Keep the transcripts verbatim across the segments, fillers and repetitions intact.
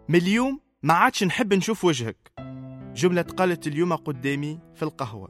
من اليوم ما عادش نحب نشوف وجهك. جملة قالت اليوم قدامي في القهوة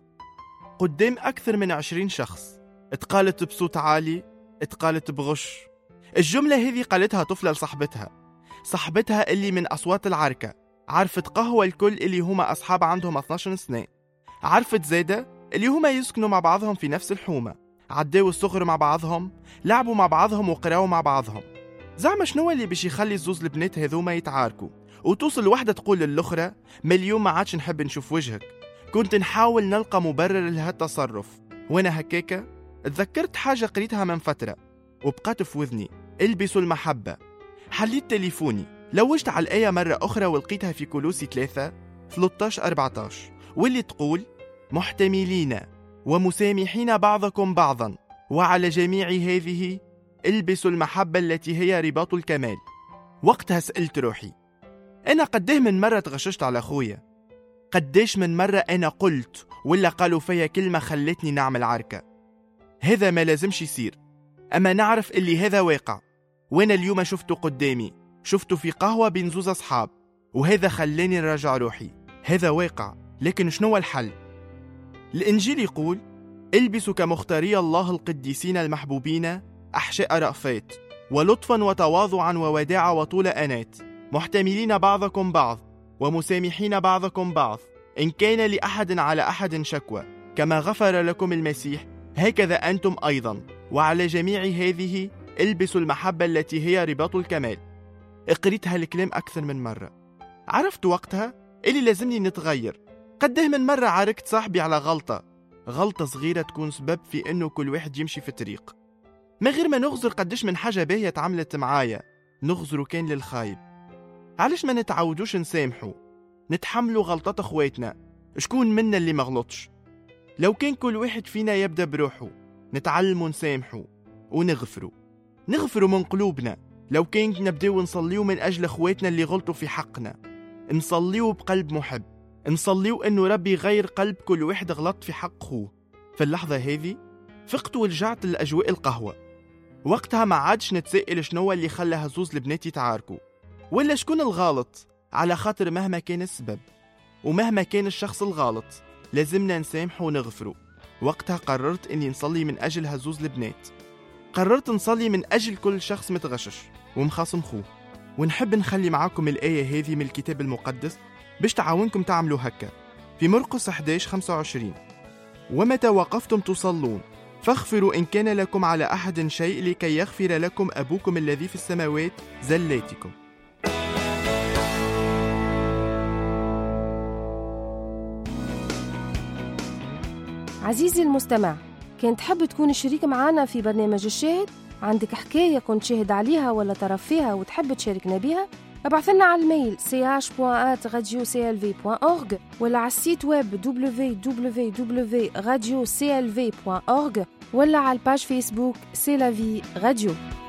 قدام أكثر من عشرين شخص. اتقالت بصوت عالي، اتقالت بغش. الجملة هذه قالتها طفلة لصاحبتها، صاحبتها اللي من أصوات العركة. عرفت قهوة الكل اللي هما أصحاب عندهم اثناش سنة. عرفت زيدة اللي هما يسكنوا مع بعضهم في نفس الحومة، عداوا الصغر مع بعضهم، لعبوا مع بعضهم وقراوا مع بعضهم. زعما شنو اللي باش يخلي الزوز البنات هذوما يتعاركوا وتوصل واحدة تقول للأخرى ما اليوم ما عادش نحب نشوف وجهك؟ كنت نحاول نلقى مبرر لهالتصرف. وانا هكاكا اتذكرت حاجة قريتها من فترة وبقات في وذني: البسوا المحبة. حليت تليفوني، لوجت على الآية مرة أخرى ولقيتها في كولوسي ثلاثة ثلاثة عشر أربعة عشر، واللي تقول: محتملين ومسامحين بعضكم بعضا وعلى جميع هذه البسوا المحبة التي هي رباط الكمال. وقتها سألت روحي: أنا قديه من مرة تغششت على أخويا؟ قديش من مرة أنا قلت ولا قالوا فيا كلمة خلتني نعمل عركة؟ هذا ما لازمش يصير، أما نعرف اللي هذا واقع. وانا اليوم شفته قدامي، شفته في قهوة بين زوز أصحاب، وهذا خلاني نراجع روحي. هذا واقع، لكن شنو الحل؟ الإنجيل يقول: البسوا كمختاري الله القديسين المحبوبين أحشاء رأفات ولطفا وتواضعا ووداع وطول أنات، محتملين بعضكم بعض ومسامحين بعضكم بعض، إن كان لأحد على أحد شكوى، كما غفر لكم المسيح هكذا أنتم أيضا، وعلى جميع هذه البسوا المحبة التي هي رباط الكمال. قريت هالكلام أكثر من مرة. عرفت وقتها اللي لازمني نتغير. قده من مرة عاركت صاحبي على غلطة غلطة صغيرة تكون سبب في أنه كل واحد يمشي في طريق، ما غير ما نغزر قدش من حاجة باهية تعملت معايا، نغزر كان للخايب. علاش ما نتعودوش نسامحوا، نتحملوا غلطات أخواتنا؟ شكون منا اللي مغلطش؟ لو كان كل واحد فينا يبدأ بروحه، نتعلموا نسامحوا ونغفروا نغفروا من قلوبنا. لو كان نبدأوا نصليوا من أجل أخواتنا اللي غلطوا في حقنا، نصليوا بقلب محب، نصليوا أنه ربي يغير قلب كل واحد غلط في حق أخوه. في اللحظة هذه فقت ورجعت لأجواء القهوة. وقتها ما عادش نتسائل شنو اللي خلى هزوز البنات يتعاركوا ولا شكون الغالط، على خاطر مهما كان السبب ومهما كان الشخص الغالط لازمنا نسامحه ونغفره. وقتها قررت أني نصلي من أجل هزوز البنات، قررت نصلي من أجل كل شخص متغشش ومخاصم خوه. ونحب نخلي معاكم الآية هذه من الكتاب المقدس باش تعاونكم تعملوا هكا. في مرقس إحدى عشر خمسة وعشرين: ومتى وقفتم تصلون فاغفروا إن كان لكم على أحد شيء لكي يغفر لكم أبوكم الذي في السماوات زلاتكم. عزيزي المستمع، كنت تحب تكون شريك معنا في برنامج الشاهد؟ عندك حكاية كنت شاهد عليها ولا طرف فيها وتحب تشاركنا بيها؟ ابعث لنا على الميل سي إتش آت راديو سي إل في دوت أورغ ولا على السيت ويب دبليو دبليو دبليو دوت راديو سي إل في دوت أورغ ولا على الباج فيسبوك سي لا في راديو.